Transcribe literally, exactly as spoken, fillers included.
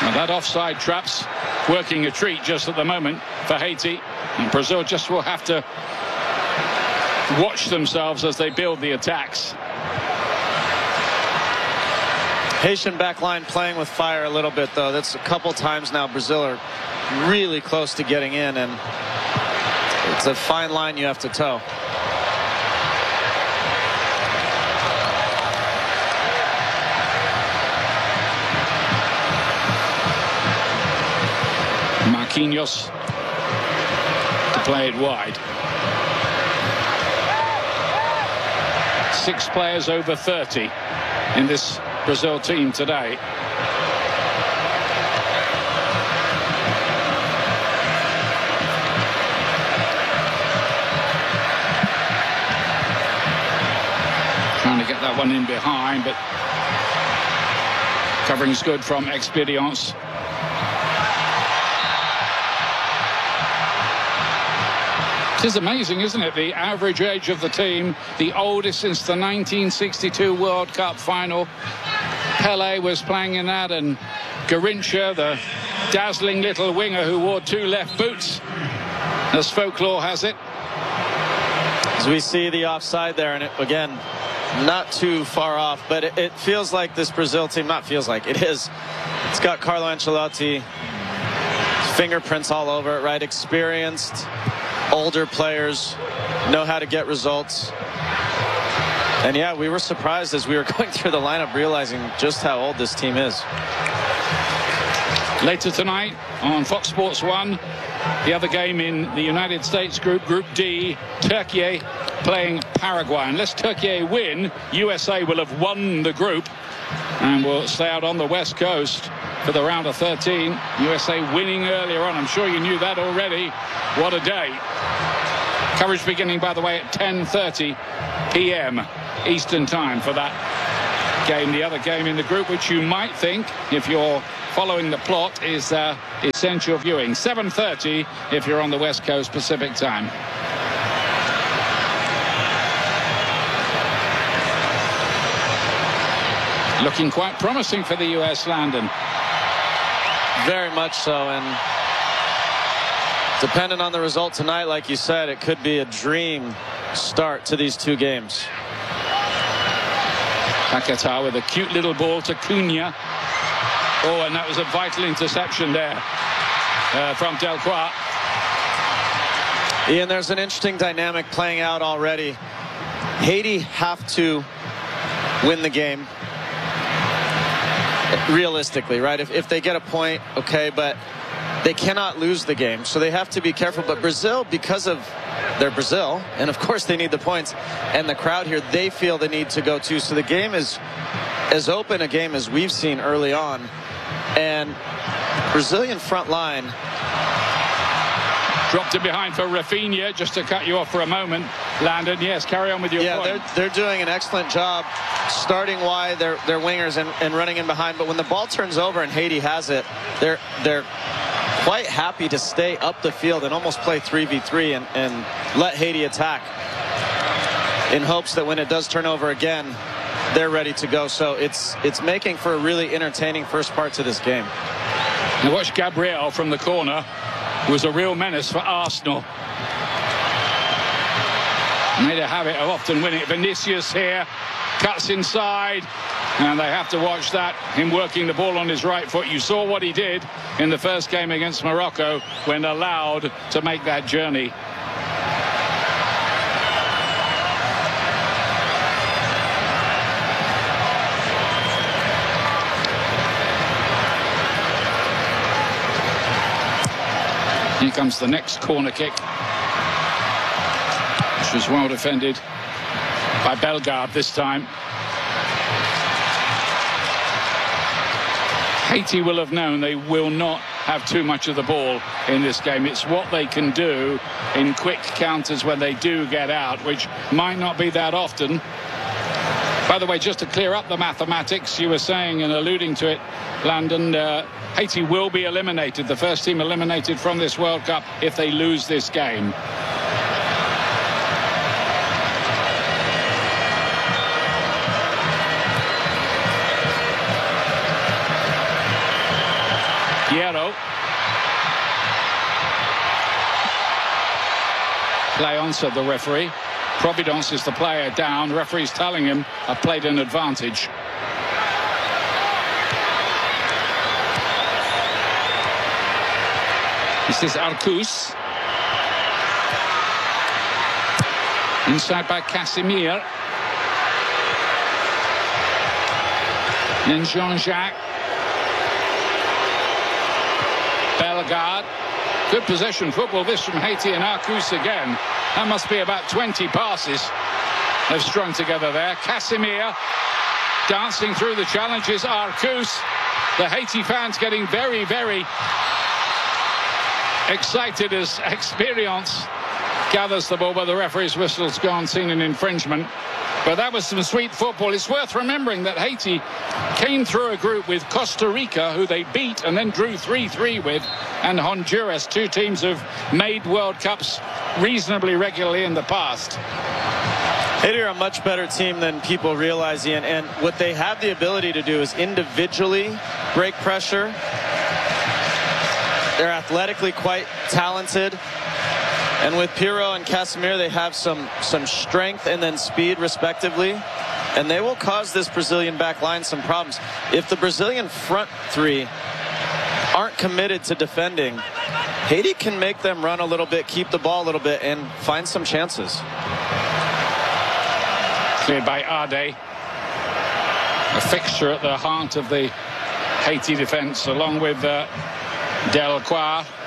Well, that offside trap's working a treat just at the moment for Haiti. And Brazil just will have to watch themselves as they build the attacks. Haitian backline playing with fire a little bit, though. That's a couple times now Brazil are really close to getting in, and it's a fine line you have to toe. Marquinhos to play it wide. Six players over thirty in this Brazil team today. Trying to get that one in behind, but covering's good from Experience. It is amazing, isn't it? The average age of the team, the oldest since the nineteen sixty-two World Cup final. Pelé was playing in that, and Garrincha, the dazzling little winger who wore two left boots, as folklore has it. As we see the offside there, and it, again, not too far off, but it, it feels like this Brazil team, not feels like, it is. It's got Carlo Ancelotti, fingerprints all over it, right? Experienced, older players, know how to get results. And yeah, we were surprised as we were going through the lineup, realizing just how old this team is. Later tonight on Fox Sports one, the other game in the United States group, Group D, Turkey playing Paraguay. Unless Turkey win, U S A will have won the group and will stay out on the West Coast for the round of thirteen. U S A winning earlier on. I'm sure you knew that already. What a day. Coverage beginning, by the way, at ten thirty p m Eastern time for that game. The other game in the group, which you might think, if you're following the plot, is uh, essential viewing. seven thirty if you're on the West Coast Pacific time. Looking quite promising for the U S, Landon. Very much so, and depending on the result tonight, like you said, it could be a dream start to these two games. Paquetá with a cute little ball to Cunha. Oh, and that was a vital interception there uh, from Delcroix. Ian, there's an interesting dynamic playing out already. Haiti have to win the game. Realistically, right? If, if they get a point, okay, but they cannot lose the game, so they have to be careful. But Brazil, because of their Brazil, and of course they need the points, and the crowd here, they feel the need to go too. So the game is as open a game as we've seen early on. And Brazilian front line dropped it behind for Rafinha. Just to cut you off for a moment, Landon. Yes, carry on with your yeah, point. they're, they're doing an excellent job starting wide, their, their wingers, and, and running in behind. But when the ball turns over and Haiti has it, they're they're quite happy to stay up the field and almost play three v three and, and let Haiti attack in hopes that when it does turn over again, they're ready to go. So it's it's making for a really entertaining first part to this game. Now watch Gabriel from the corner. Was a real menace for Arsenal. Made a habit of often winning it. Vinicius here cuts inside, and they have to watch that, him working the ball on his right foot. You saw what he did in the first game against Morocco when allowed to make that journey. Here comes the next corner kick, which was well defended by Bellegarde this time. Haiti will have known they will not have too much of the ball in this game. It's what they can do in quick counters when they do get out, which might not be that often. By the way, just to clear up the mathematics, you were saying and alluding to it, Landon, uh, Haiti will be eliminated, the first team eliminated from this World Cup if they lose this game. Play on, said the referee. Providence is the player down. The referee's telling him, I've played an advantage. This is Arcus. Inside by Casimir. Then Jean-Jacques. Bellegarde. Good possession football, this from Haiti, and Arcus again. That must be about twenty passes they've strung together there. Casimir dancing through the challenges. Arcus. The Haiti fans getting very, very excited as Experience gathers the ball, but the referee's whistle's gone, seen an infringement. But that was some sweet football. It's worth remembering that Haiti came through a group with Costa Rica, who they beat and then drew three three with, and Honduras, two teams who've made World Cups reasonably regularly in the past. Haiti are a much better team than people realize, Ian, and what they have the ability to do is individually break pressure. They're athletically quite talented. And with Pirro and Casimir, they have some, some strength and then speed, respectively. And they will cause this Brazilian back line some problems. If the Brazilian front three aren't committed to defending, Haiti can make them run a little bit, keep the ball a little bit, and find some chances. Cleared by Ade. A fixture at the heart of the Haiti defense, along with uh, Delacroix.